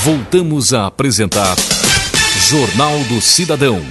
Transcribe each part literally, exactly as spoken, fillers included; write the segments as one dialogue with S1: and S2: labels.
S1: Voltamos a apresentar Jornal do Cidadão.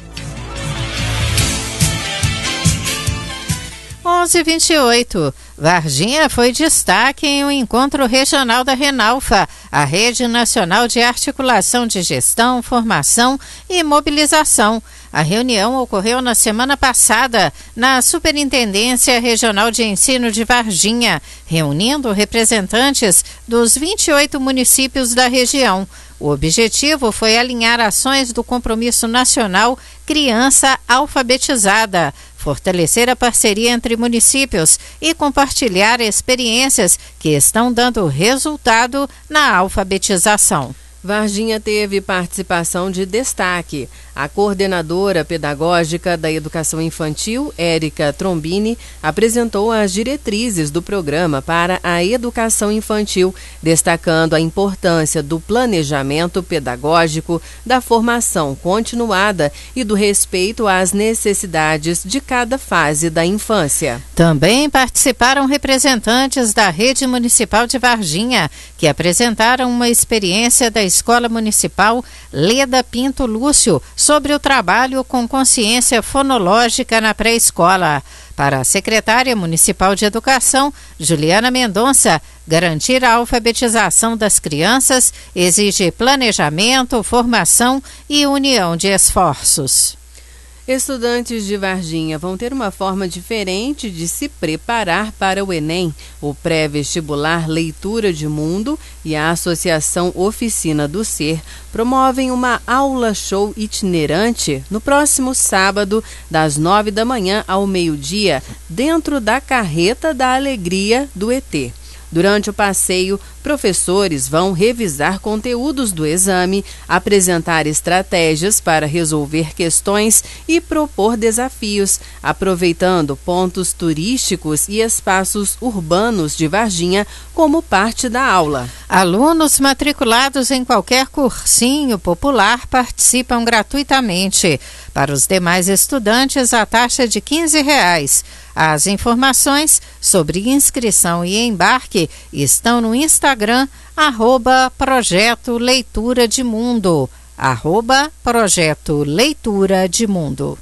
S2: onze e vinte e oito. Varginha foi destaque em um encontro regional da Renalfa, a Rede Nacional de Articulação de Gestão, Formação e Mobilização. A reunião ocorreu na semana passada na Superintendência Regional de Ensino de Varginha, reunindo representantes dos vinte e oito municípios da região. O objetivo foi alinhar ações do Compromisso Nacional Criança Alfabetizada, fortalecer a parceria entre municípios e compartilhar experiências que estão dando resultado na alfabetização.
S3: Varginha teve participação de destaque. A coordenadora pedagógica da Educação Infantil, Érica Trombini, apresentou as diretrizes do programa para a educação infantil, destacando a importância do planejamento pedagógico, da formação continuada e do respeito às necessidades de cada fase da infância.
S2: Também participaram representantes da Rede Municipal de Varginha, que apresentaram uma experiência da Escola Municipal Leda Pinto Lúcio sobre o trabalho com consciência fonológica na pré-escola. Para a secretária municipal de Educação, Juliana Mendonça, garantir a alfabetização das crianças exige planejamento, formação e união de esforços.
S3: Estudantes de Varginha vão ter uma forma diferente de se preparar para o Enem. O pré-vestibular Leitura de Mundo e a Associação Oficina do Ser promovem uma aula-show itinerante no próximo sábado, das nove da manhã ao meio-dia, dentro da Carreta da Alegria do E T. Durante o passeio, professores vão revisar conteúdos do exame, apresentar estratégias para resolver questões e propor desafios, aproveitando pontos turísticos e espaços urbanos de Varginha como parte da aula.
S2: Alunos matriculados em qualquer cursinho popular participam gratuitamente. Para os demais estudantes, a taxa é de quinze reais. As informações sobre inscrição e embarque estão no Instagram, arroba Projeto Leitura de Mundo, arroba Projeto Leitura de Mundo.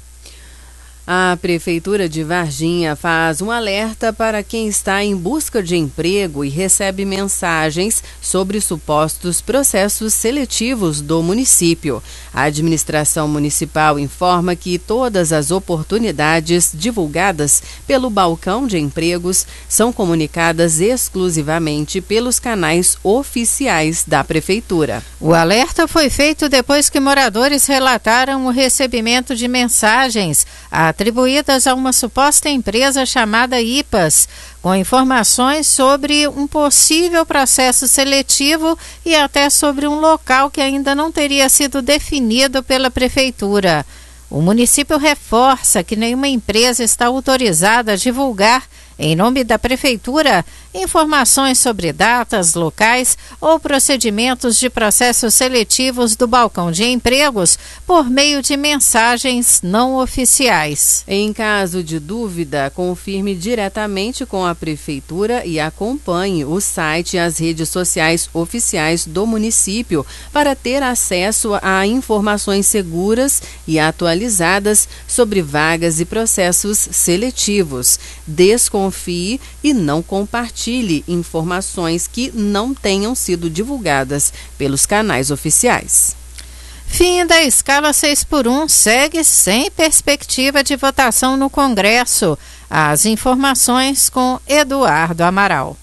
S3: A Prefeitura de Varginha faz um alerta para quem está em busca de emprego e recebe mensagens sobre supostos processos seletivos do município. A administração municipal informa que todas as oportunidades divulgadas pelo balcão de empregos são comunicadas exclusivamente pelos canais oficiais da Prefeitura.
S2: O alerta foi feito depois que moradores relataram o recebimento de mensagens a atribuídas a uma suposta empresa chamada I P A S, com informações sobre um possível processo seletivo e até sobre um local que ainda não teria sido definido pela Prefeitura. O município reforça que nenhuma empresa está autorizada a divulgar, em nome da Prefeitura, informações sobre datas, locais ou procedimentos de processos seletivos do balcão de empregos por meio de mensagens não oficiais.
S3: Em caso de dúvida, confirme diretamente com a Prefeitura e acompanhe o site e as redes sociais oficiais do município para ter acesso a informações seguras e atualizadas sobre vagas e processos seletivos. Desconfie Confie e não compartilhe informações que não tenham sido divulgadas pelos canais oficiais.
S2: Fim da escala seis por um segue sem perspectiva de votação no Congresso. As informações com Eduardo Amaral.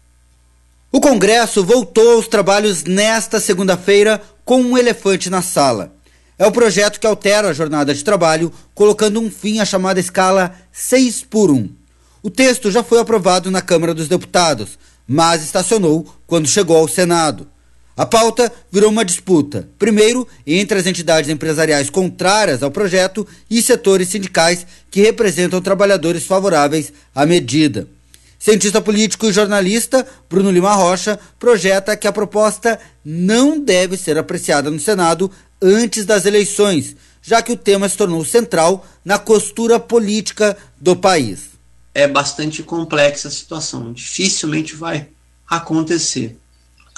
S4: O Congresso voltou aos trabalhos nesta segunda-feira com um elefante na sala. É o projeto que altera a jornada de trabalho, colocando um fim à chamada escala seis por um. O texto já foi aprovado na Câmara dos Deputados, mas estacionou quando chegou ao Senado. A pauta virou uma disputa, primeiro entre as entidades empresariais contrárias ao projeto e setores sindicais que representam trabalhadores favoráveis à medida. Cientista político e jornalista Bruno Lima Rocha projeta que a proposta não deve ser apreciada no Senado antes das eleições, já que o tema se tornou central na costura política do país.
S5: É bastante complexa a situação, dificilmente vai acontecer.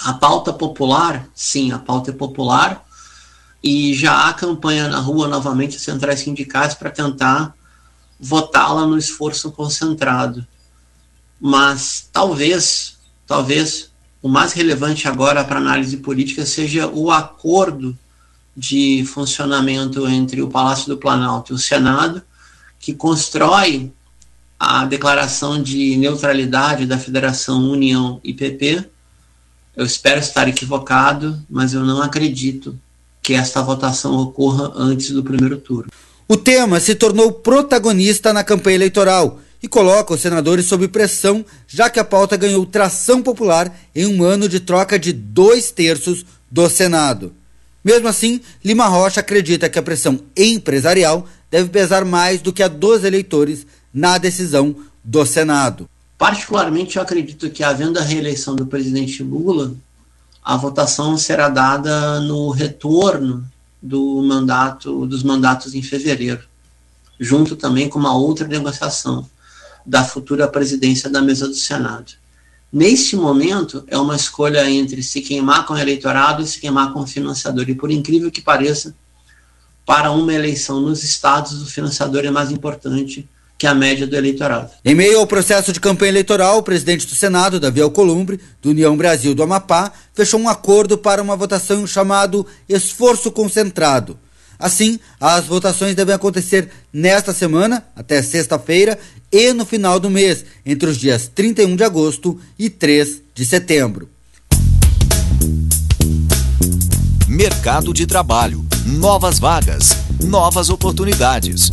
S5: A pauta popular, sim, a pauta é popular, e já há campanha na rua novamente, centrais sindicais, para tentar votá-la no esforço concentrado. Mas talvez, talvez, o mais relevante agora para análise política seja o acordo de funcionamento entre o Palácio do Planalto e o Senado, que constrói a declaração de neutralidade da Federação União e P P. Eu espero estar equivocado, mas eu não acredito que esta votação ocorra antes do primeiro turno.
S4: O tema se tornou protagonista na campanha eleitoral e coloca os senadores sob pressão, já que a pauta ganhou tração popular em um ano de troca de dois terços do Senado. Mesmo assim, Lima Rocha acredita que a pressão empresarial deve pesar mais do que a dos eleitores na decisão do Senado.
S5: Particularmente, eu acredito que, havendo a reeleição do presidente Lula, a votação será dada no retorno do mandato, dos mandatos em fevereiro, junto também com uma outra negociação da futura presidência da mesa do Senado. Neste momento, é uma escolha entre se queimar com o eleitorado e se queimar com o financiador. E por incrível que pareça, para uma eleição nos estados, o financiador é mais importante que a média do eleitorado.
S4: Em meio ao processo de campanha eleitoral, o presidente do Senado, Davi Alcolumbre, do União Brasil do Amapá, fechou um acordo para uma votação chamado Esforço Concentrado. Assim, as votações devem acontecer nesta semana, até sexta-feira, e no final do mês, entre os dias trinta e um de agosto e três de setembro.
S1: Mercado de trabalho. Novas vagas. Novas oportunidades.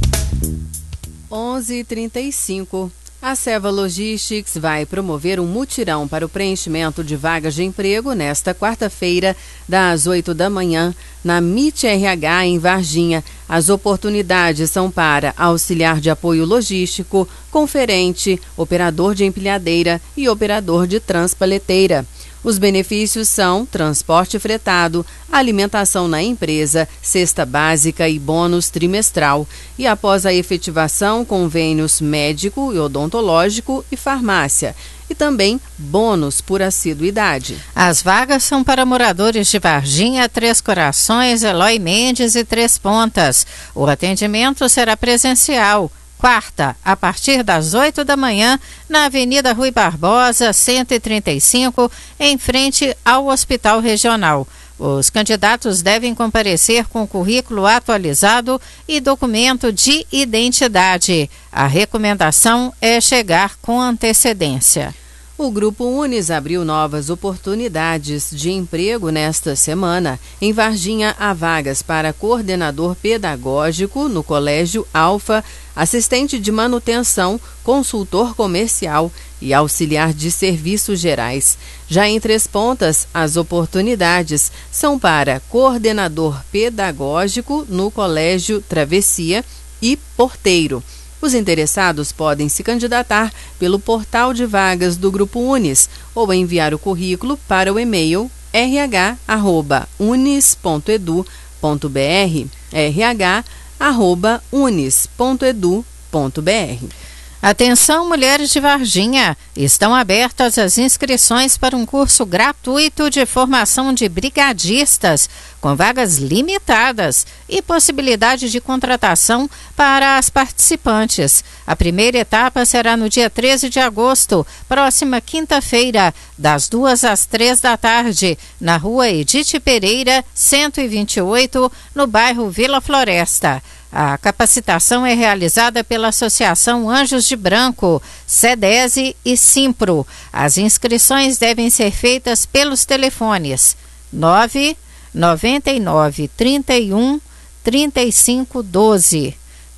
S3: onze e trinta e cinco. A Seva Logistics vai promover um mutirão para o preenchimento de vagas de emprego nesta quarta-feira, das oito da manhã, na M I T R H em Varginha. As oportunidades são para auxiliar de apoio logístico, conferente, operador de empilhadeira e operador de transpaleteira. Os benefícios são transporte fretado, alimentação na empresa, cesta básica e bônus trimestral. E após a efetivação, convênios médico e odontológico e farmácia. E também bônus por assiduidade.
S2: As vagas são para moradores de Varginha, Três Corações, Eloy Mendes e Três Pontas. O atendimento será presencial. Quarta, a partir das oito da manhã, na Avenida Rui Barbosa, cento e trinta e cinco, em frente ao Hospital Regional. Os candidatos devem comparecer com currículo atualizado e documento de identidade. A recomendação é chegar com antecedência.
S3: O Grupo Unis abriu novas oportunidades de emprego nesta semana. Em Varginha, há vagas para coordenador pedagógico no Colégio Alfa, assistente de manutenção, consultor comercial e auxiliar de serviços gerais. Já em Três Pontas, as oportunidades são para coordenador pedagógico no Colégio Travessia e porteiro. Os interessados podem se candidatar pelo portal de vagas do Grupo Unis ou enviar o currículo para o e-mail r h arroba unis ponto edu ponto b r, r h arroba unis ponto edu ponto b r.
S2: Atenção, mulheres de Varginha! Estão abertas as inscrições para um curso gratuito de formação de brigadistas, com vagas limitadas e possibilidade de contratação para as participantes. A primeira etapa será no dia treze de agosto, próxima quinta-feira, das duas às três da tarde, na rua Edith Pereira, cento e vinte e oito, no bairro Vila Floresta. A capacitação é realizada pela Associação Anjos de Branco, SEDESE e Simpro. As inscrições devem ser feitas pelos telefones nove nove nove, trinta e um, trinta e cinco, doze,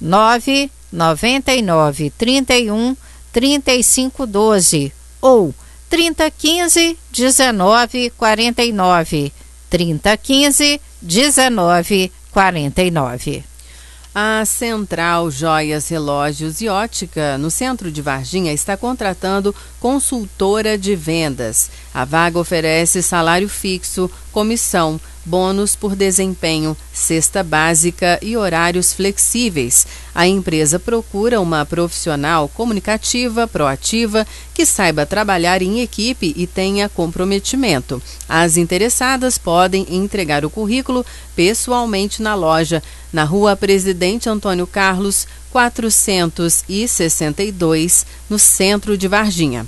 S2: nove nove nove, trinta e um, trinta e cinco, doze ou trinta, quinze, dezenove, quarenta e nove, trinta, quinze, dezenove, quarenta e nove.
S3: A Central Joias, Relógios e Ótica, no centro de Varginha, está contratando consultora de vendas. A vaga oferece salário fixo, comissão, bônus por desempenho, cesta básica e horários flexíveis. A empresa procura uma profissional comunicativa, proativa, que saiba trabalhar em equipe e tenha comprometimento. As interessadas podem entregar o currículo pessoalmente na loja, na Rua Presidente Antônio Carlos, quatrocentos e sessenta e dois, no centro de Varginha.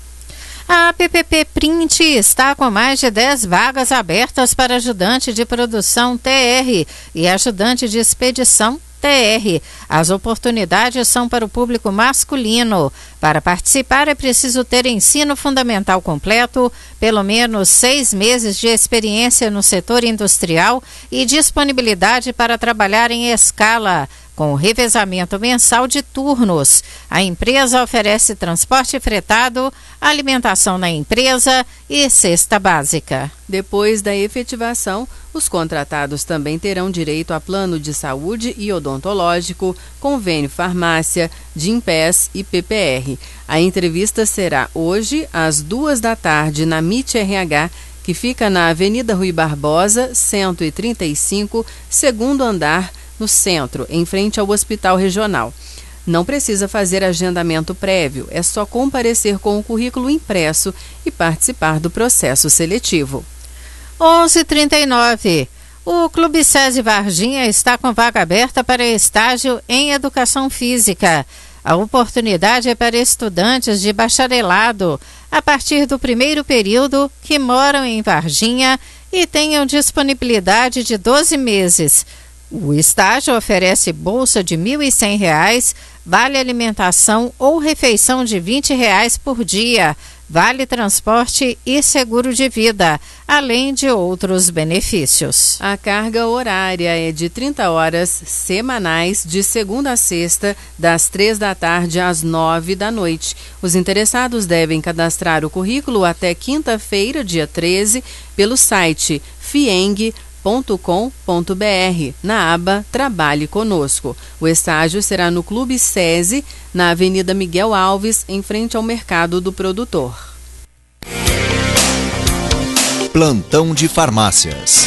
S2: A P P P Print está com mais de dez vagas abertas para ajudante de produção T R e ajudante de expedição T R. As oportunidades são para o público masculino. Para participar é preciso ter ensino fundamental completo, pelo menos seis meses de experiência no setor industrial e disponibilidade para trabalhar em escala, com revezamento mensal de turnos. A empresa oferece transporte fretado, alimentação na empresa e cesta básica.
S3: Depois da efetivação, os contratados também terão direito a plano de saúde e odontológico, convênio farmácia, Gimpass e P P R. A entrevista será hoje, às duas da tarde, na M I T R H, que fica na Avenida Rui Barbosa, cento e trinta e cinco, segundo andar, no centro, em frente ao Hospital Regional. Não precisa fazer agendamento prévio, é só comparecer com o currículo impresso e participar do processo seletivo.
S2: onze e trinta e nove. O Clube SESI Varginha está com vaga aberta para estágio em Educação Física. A oportunidade é para estudantes de bacharelado a partir do primeiro período que moram em Varginha e tenham disponibilidade de doze meses. O estágio oferece bolsa de mil e cem reais, vale alimentação ou refeição de vinte reais por dia, vale transporte e seguro de vida, além de outros benefícios.
S3: A carga horária é de trinta horas semanais, de segunda a sexta, das três da tarde às nove da noite. Os interessados devem cadastrar o currículo até quinta-feira, dia treze, pelo site fieng ponto com ponto br, na aba Trabalhe Conosco. O estágio será no Clube SESI, na Avenida Miguel Alves, em frente ao Mercado do Produtor.
S1: Plantão de farmácias.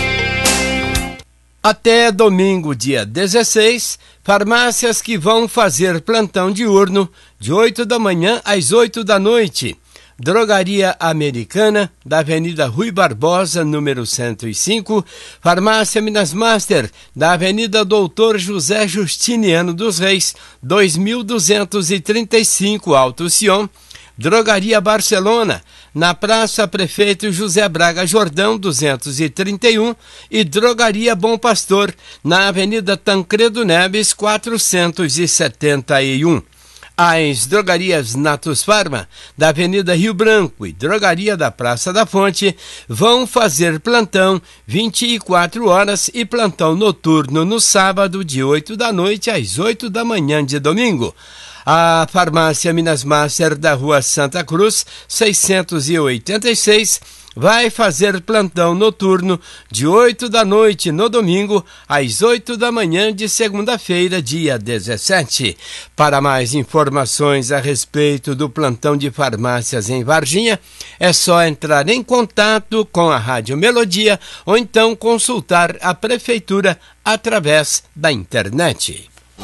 S6: Até domingo, dia dezesseis, farmácias que vão fazer plantão diurno de oito da manhã às oito da noite. Drogaria Americana, da Avenida Rui Barbosa, número cento e cinco, Farmácia Minas Master, da Avenida Doutor José Justiniano dos Reis, dois mil duzentos e trinta e cinco, Alto Sion, Drogaria Barcelona, na Praça Prefeito José Braga Jordão, duzentos e trinta e um, e Drogaria Bom Pastor, na Avenida Tancredo Neves, quatrocentos e setenta e um. As drogarias Natus Farma, da Avenida Rio Branco e Drogaria da Praça da Fonte, vão fazer plantão vinte e quatro horas e plantão noturno no sábado, de oito da noite às oito da manhã de domingo. A Farmácia Minas Master, da Rua Santa Cruz, seiscentos e oitenta e seis, vai fazer plantão noturno de oito da noite no domingo às oito da manhã de segunda-feira, dia dezessete. Para mais informações a respeito do plantão de farmácias em Varginha, é só entrar em contato com a Rádio Melodia ou então consultar a Prefeitura através da internet.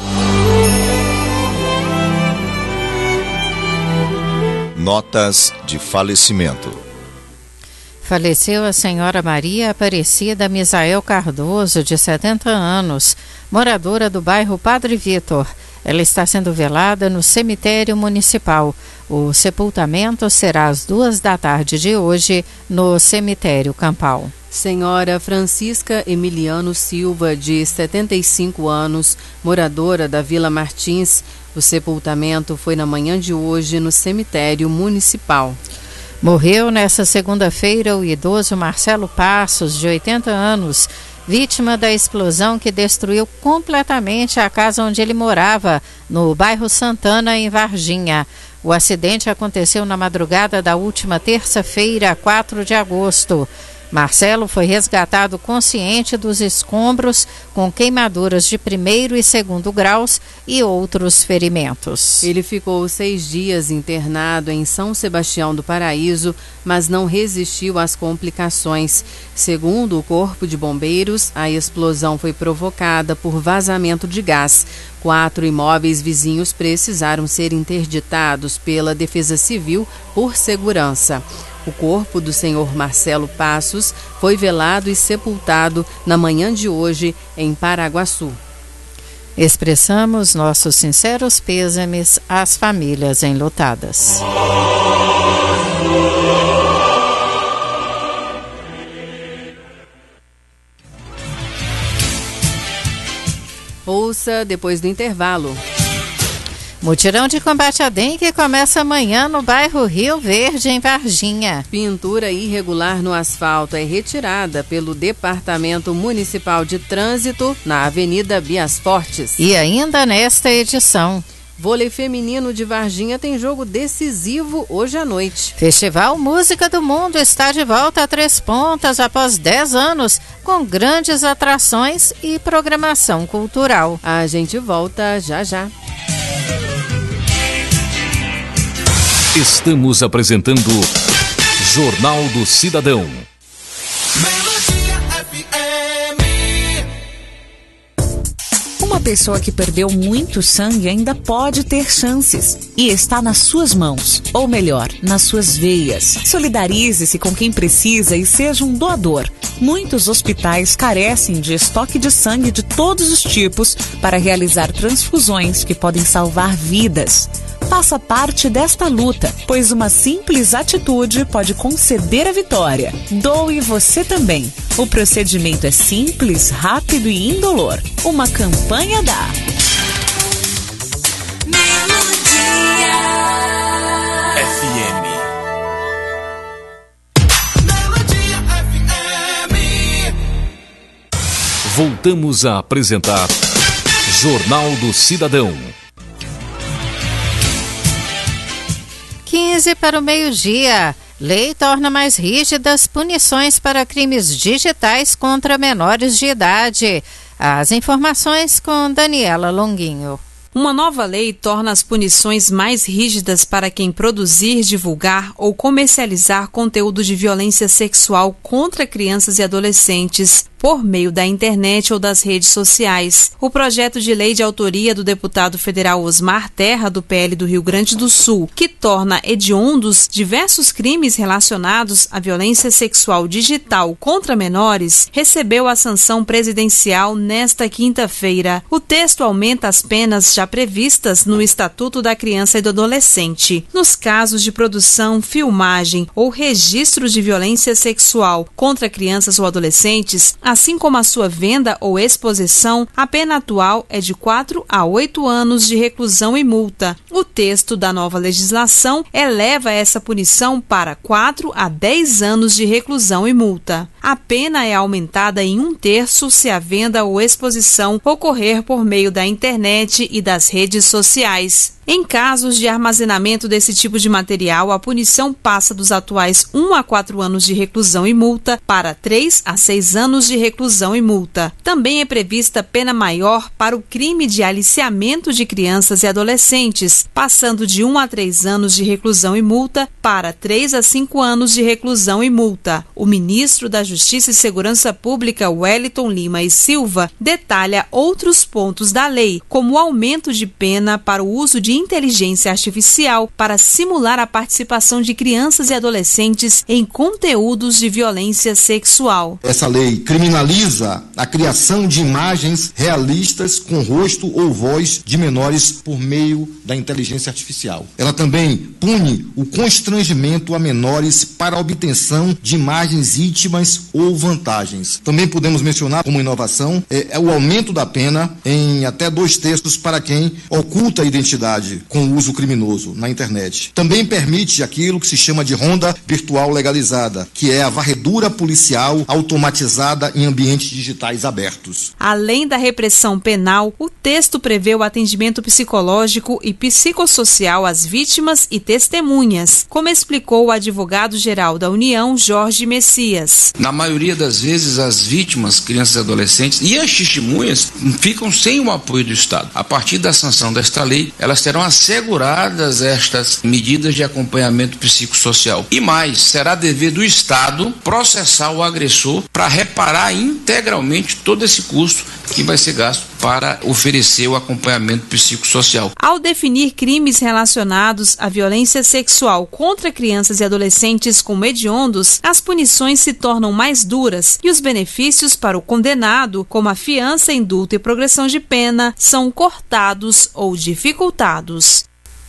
S1: Notas de falecimento.
S2: Faleceu a senhora Maria Aparecida Misael Cardoso, de setenta anos, moradora do bairro Padre Vitor. Ela está sendo velada no cemitério municipal. O sepultamento será às duas da tarde de hoje no cemitério Campal.
S3: Senhora Francisca Emiliano Silva, de setenta e cinco anos, moradora da Vila Martins. O sepultamento foi na manhã de hoje no cemitério municipal.
S2: Morreu nesta segunda-feira o idoso Marcelo Passos, de oitenta anos, vítima da explosão que destruiu completamente a casa onde ele morava, no bairro Santana, em Varginha. O acidente aconteceu na madrugada da última terça-feira, quatro de agosto. Marcelo foi resgatado consciente dos escombros, com queimaduras de primeiro e segundo graus e outros ferimentos.
S3: Ele ficou seis dias internado em São Sebastião do Paraíso, mas não resistiu às complicações. Segundo o Corpo de Bombeiros, a explosão foi provocada por vazamento de gás. Quatro imóveis vizinhos precisaram ser interditados pela Defesa Civil por segurança. O corpo do senhor Marcelo Passos foi velado e sepultado na manhã de hoje em Paraguaçu.
S2: Expressamos nossos sinceros pêsames às famílias enlutadas.
S3: Ouça depois do intervalo.
S2: Mutirão de combate à dengue começa amanhã no bairro Rio Verde, em Varginha.
S3: Pintura irregular no asfalto é retirada pelo Departamento Municipal de Trânsito na Avenida Bias Fortes.
S2: E ainda nesta edição,
S3: vôlei feminino de Varginha tem jogo decisivo hoje à noite.
S2: Festival Música do Mundo está de volta a Três Pontas após dez anos, com grandes atrações e programação cultural.
S3: A gente volta já já.
S1: Estamos apresentando Jornal do Cidadão.
S7: Uma pessoa que perdeu muito sangue ainda pode ter chances e está nas suas mãos, ou melhor, nas suas veias. Solidarize-se com quem precisa e seja um doador. Muitos hospitais carecem de estoque de sangue de todos os tipos para realizar transfusões que podem salvar vidas. Faça parte desta luta, pois uma simples atitude pode conceder a vitória. Doe você também. O procedimento é simples, rápido e indolor. Uma campanha da
S1: Melodia F M. Melodia F M. Voltamos a apresentar Jornal do Cidadão.
S2: quinze para o meio-dia. Lei torna mais rígidas punições para crimes digitais contra menores de idade. As informações com Daniela Longuinho.
S8: Uma nova lei torna as punições mais rígidas para quem produzir, divulgar ou comercializar conteúdo de violência sexual contra crianças e adolescentes por meio da internet ou das redes sociais. O projeto de lei de autoria do deputado federal Osmar Terra, do P L do Rio Grande do Sul, que torna hediondos diversos crimes relacionados à violência sexual digital contra menores, recebeu a sanção presidencial nesta quinta-feira. O texto aumenta as penas já previstas no Estatuto da Criança e do Adolescente. Nos casos de produção, filmagem ou registro de violência sexual contra crianças ou adolescentes, assim como a sua venda ou exposição, a pena atual é de quatro a oito anos de reclusão e multa. O texto da nova legislação eleva essa punição para quatro a dez anos de reclusão e multa. A pena é aumentada em um terço se a venda ou exposição ocorrer por meio da internet e das redes sociais. Em casos de armazenamento desse tipo de material, a punição passa dos atuais um a quatro anos de reclusão e multa para três a seis anos de reclusão e multa. Também é prevista pena maior para o crime de aliciamento de crianças e adolescentes, passando de um a três anos de reclusão e multa para três a cinco anos de reclusão e multa. O ministro da Justiça e Segurança Pública, Wellington Lima e Silva, detalha outros pontos da lei, como o aumento de pena para o uso de inteligência artificial para simular a participação de crianças e adolescentes em conteúdos de violência sexual.
S9: Essa lei criminaliza a criação de imagens realistas com rosto ou voz de menores por meio da inteligência artificial. Ela também pune o constrangimento a menores para a obtenção de imagens íntimas ou vantagens. Também podemos mencionar como inovação é, é o aumento da pena em até dois terços para quem oculta a identidade com o uso criminoso na internet. Também permite aquilo que se chama de ronda virtual legalizada, que é a varredura policial automatizada em ambientes digitais abertos.
S8: Além da repressão penal, o texto prevê o atendimento psicológico e psicossocial às vítimas e testemunhas, como explicou o advogado-geral da União, Jorge Messias.
S10: Na maioria das vezes, as vítimas, crianças e adolescentes, e as testemunhas ficam sem o apoio do Estado. A partir da sanção desta lei, elas terão asseguradas estas medidas de acompanhamento psicossocial. E mais, será dever do Estado processar o agressor para reparar integralmente todo esse custo que vai ser gasto para oferecer o acompanhamento psicossocial.
S8: Ao definir crimes relacionados à violência sexual contra crianças e adolescentes como hediondos, as punições se tornam mais duras e os benefícios para o condenado, como a fiança, indulto e progressão de pena, são cortados ou dificultados.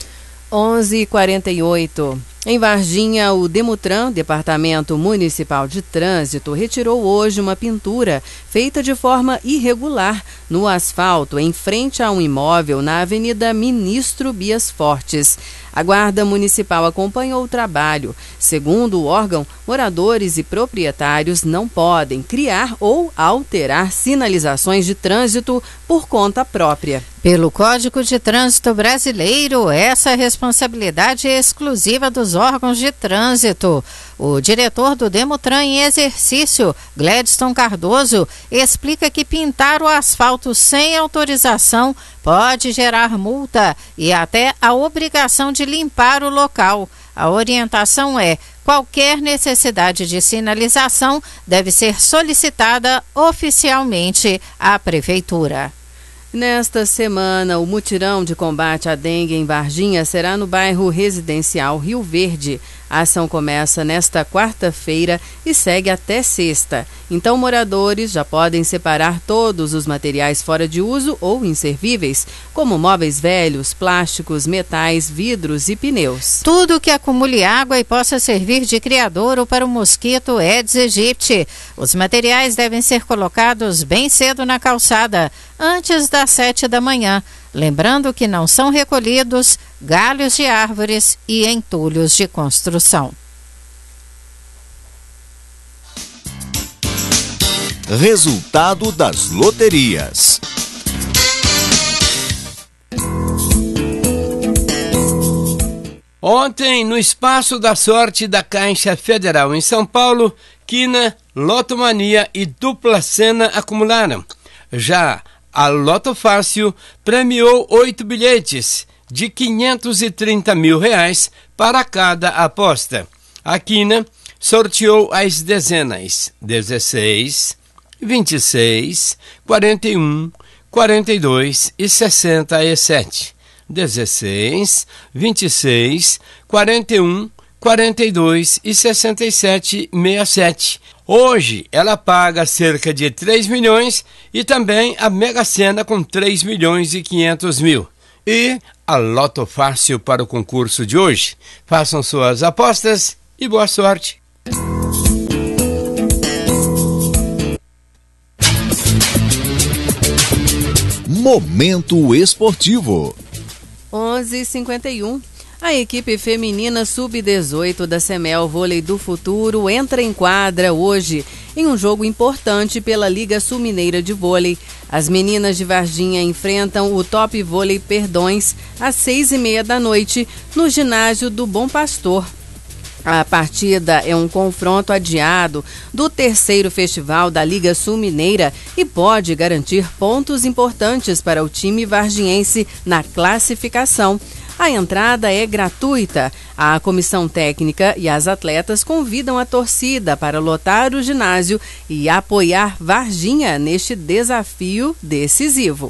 S3: onze e quarenta e oito. Em Varginha, o Demutran, Departamento Municipal de Trânsito, retirou hoje uma pintura feita de forma irregular no asfalto em frente a um imóvel na Avenida Ministro Bias Fortes. A Guarda Municipal acompanhou o trabalho. Segundo o órgão, moradores e proprietários não podem criar ou alterar sinalizações de trânsito por conta própria.
S2: Pelo Código de Trânsito Brasileiro, essa responsabilidade é exclusiva dos órgãos de trânsito. O diretor do Demutran em exercício, Gladstone Cardoso, explica que pintar o asfalto sem autorização pode gerar multa e até a obrigação de limpar o local. A orientação é: qualquer necessidade de sinalização deve ser solicitada oficialmente à Prefeitura.
S3: Nesta semana, o mutirão de combate à dengue em Varginha será no bairro residencial Rio Verde. A ação começa nesta quarta-feira e segue até sexta. Então, moradores já podem separar todos os materiais fora de uso ou inservíveis, como móveis velhos, plásticos, metais, vidros e pneus.
S2: Tudo que acumule água e possa servir de criadouro para o mosquito Aedes aegypti. Os materiais devem ser colocados bem cedo na calçada, antes das sete da manhã. Lembrando que não são recolhidos galhos de árvores e entulhos de construção.
S1: Resultado das loterias.
S6: Ontem, no Espaço da Sorte da Caixa Federal em São Paulo, Quina, Lotomania e Dupla Sena acumularam. Já a Loto Fácil premiou oito bilhetes de quinhentos e trinta mil reais para cada aposta. A Quina sorteou as dezenas dezesseis, vinte e seis, quarenta e um, quarenta e dois e sessenta e sete. dezesseis, vinte e seis, quarenta e um, quarenta e dois e sessenta e sete, sessenta e sete. Hoje ela paga cerca de três milhões e também a Mega Sena com três milhões e quinhentos mil. E a Loto Fácil para o concurso de hoje. Façam suas apostas e boa sorte.
S1: Momento esportivo.
S3: onze e cinquenta e um. A equipe feminina sub dezoito da Semel Vôlei do Futuro entra em quadra hoje em um jogo importante pela Liga Sul Mineira de Vôlei. As meninas de Varginha enfrentam o Top Vôlei Perdões às seis e meia da noite no ginásio do Bom Pastor. A partida é um confronto adiado do terceiro festival da Liga Sul Mineira e pode garantir pontos importantes para o time varginhense na classificação. A entrada é gratuita. A comissão técnica e as atletas convidam a torcida para lotar o ginásio e apoiar Varginha neste desafio decisivo.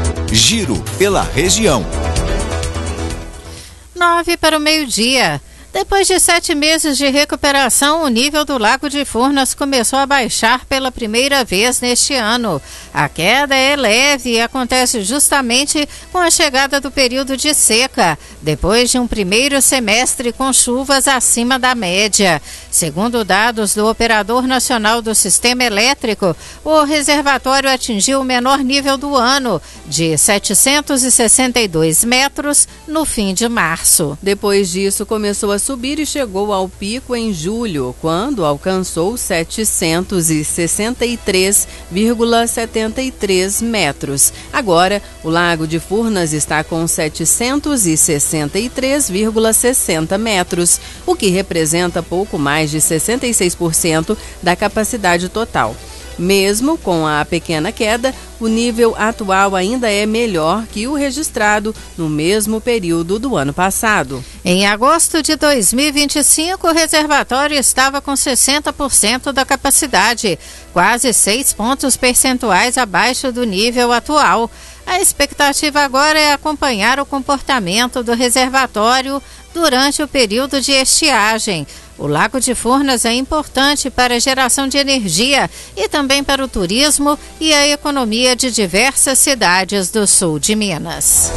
S1: Giro pela região.
S2: Nove para o meio-dia. Depois de sete meses de recuperação, o nível do Lago de Furnas começou a baixar pela primeira vez neste ano. A queda é leve e acontece justamente com a chegada do período de seca, depois de um primeiro semestre com chuvas acima da média. Segundo dados do Operador Nacional do Sistema Elétrico, o reservatório atingiu o menor nível do ano, de setecentos e sessenta e dois metros, no fim de março.
S3: Depois disso, começou a subir e chegou ao pico em julho, quando alcançou setecentos e sessenta e três vírgula setenta e três metros. Agora, o Lago de Furnas está com setecentos e sessenta e três vírgula sessenta metros, o que representa pouco mais de sessenta e seis por cento da capacidade total. Mesmo com a pequena queda, o nível atual ainda é melhor que o registrado no mesmo período do ano passado.
S2: Em agosto de dois mil e vinte e cinco, o reservatório estava com sessenta por cento da capacidade, quase seis pontos percentuais abaixo do nível atual. A expectativa agora é acompanhar o comportamento do reservatório durante o período de estiagem. O Lago de Furnas é importante para a geração de energia e também para o turismo e a economia de diversas cidades do sul de Minas.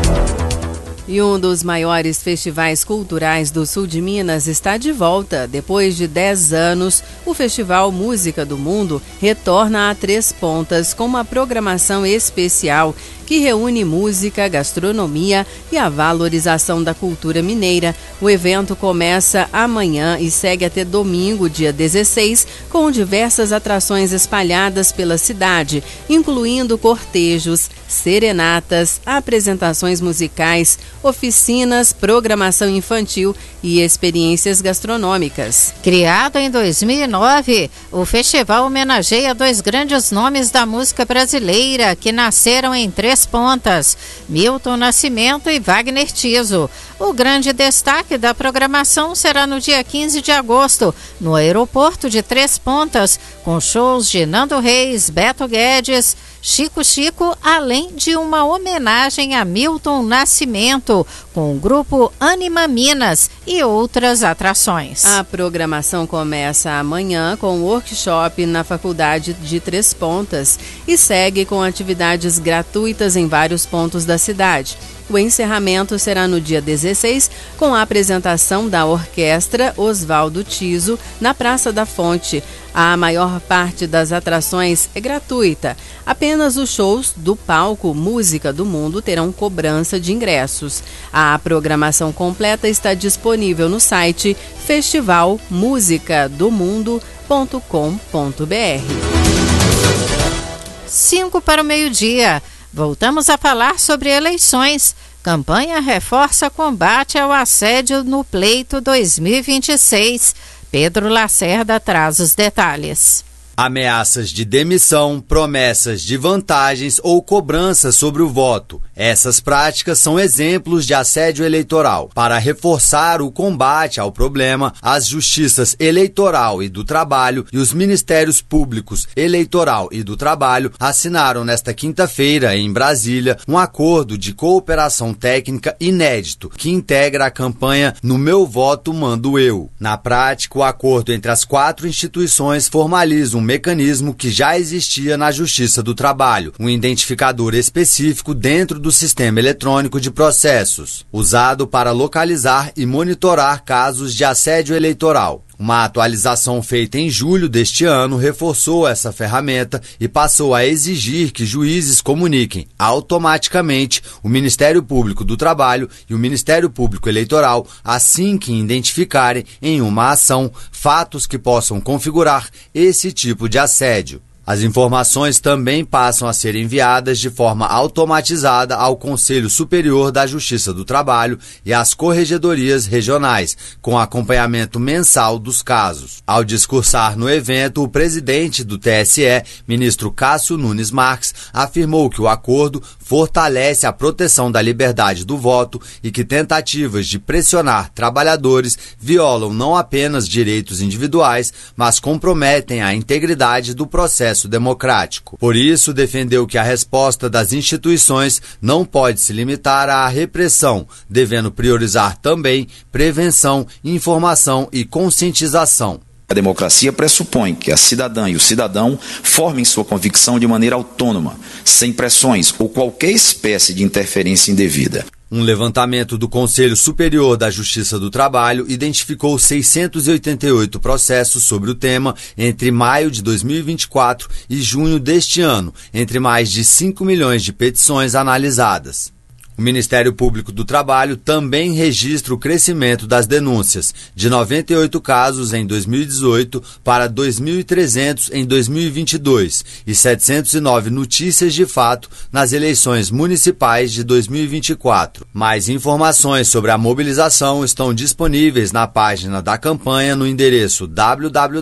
S3: E um dos maiores festivais culturais do sul de Minas está de volta. Depois de dez anos, o Festival Música do Mundo retorna a Três Pontas com uma programação especial que reúne música, gastronomia e a valorização da cultura mineira. O evento começa amanhã e segue até domingo, dia dezesseis, com diversas atrações espalhadas pela cidade, incluindo cortejos, serenatas, apresentações musicais, oficinas, programação infantil e experiências gastronômicas.
S2: Criado em dois mil e nove, o festival homenageia dois grandes nomes da música brasileira que nasceram em Três Pontas, Milton Nascimento e Wagner Tiso. O grande destaque da programação será no dia quinze de agosto, no aeroporto de Três Pontas, com shows de Nando Reis, Beto Guedes, Chico Chico, além de uma homenagem a Milton Nascimento, com o grupo Anima Minas e outras atrações.
S3: A programação começa amanhã com um workshop na Faculdade de Três Pontas e segue com atividades gratuitas em vários pontos da cidade. O encerramento será no dia dezesseis, com a apresentação da orquestra Oswaldo Tiso na Praça da Fonte. A maior parte das atrações é gratuita. Apenas os shows do palco Música do Mundo terão cobrança de ingressos. A programação completa está disponível no site festival música do mundo ponto com ponto br.
S2: Cinco para o meio-dia. Voltamos a falar sobre eleições. Campanha reforça combate ao assédio no pleito dois mil e vinte e seis. Pedro Lacerda traz os detalhes.
S11: Ameaças de demissão, promessas de vantagens ou cobranças sobre o voto. Essas práticas são exemplos de assédio eleitoral. Para reforçar o combate ao problema, as Justiças Eleitoral e do Trabalho e os Ministérios Públicos Eleitoral e do Trabalho assinaram nesta quinta-feira, em Brasília, um acordo de cooperação técnica inédito que integra a campanha No Meu Voto Mando Eu. Na prática, o acordo entre as quatro instituições formaliza um mecanismo que já existia na Justiça do Trabalho, um identificador específico dentro do sistema eletrônico de processos, usado para localizar e monitorar casos de assédio eleitoral. Uma atualização feita em julho deste ano reforçou essa ferramenta e passou a exigir que juízes comuniquem automaticamente o Ministério Público do Trabalho e o Ministério Público Eleitoral assim que identificarem em uma ação fatos que possam configurar esse tipo de assédio. As informações também passam a ser enviadas de forma automatizada ao Conselho Superior da Justiça do Trabalho e às corregedorias regionais, com acompanhamento mensal dos casos. Ao discursar no evento, o presidente do T S E, ministro Cássio Nunes Marques, afirmou que o acordo fortalece a proteção da liberdade do voto e que tentativas de pressionar trabalhadores violam não apenas direitos individuais, mas comprometem a integridade do processo democrático. Por isso, defendeu que a resposta das instituições não pode se limitar à repressão, devendo priorizar também prevenção, informação e conscientização.
S12: A democracia pressupõe que a cidadã e o cidadão formem sua convicção de maneira autônoma, sem pressões ou qualquer espécie de interferência indevida.
S11: Um levantamento do Conselho Superior da Justiça do Trabalho identificou seiscentos e oitenta e oito processos sobre o tema entre maio de dois mil e vinte e quatro e junho deste ano, entre mais de cinco milhões de petições analisadas. O Ministério Público do Trabalho também registra o crescimento das denúncias, de noventa e oito casos em dois mil e dezoito para dois mil e trezentos em dois mil e vinte e dois e setecentos e nove notícias de fato nas eleições municipais de dois mil e vinte e quatro. Mais informações sobre a mobilização estão disponíveis na página da campanha no endereço w w w